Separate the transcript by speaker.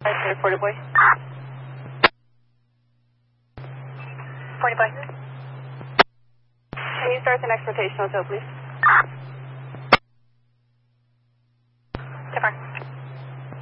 Speaker 1: Okay, Porta Boy. Porta Boy. Can you start the next rotation hotel, please?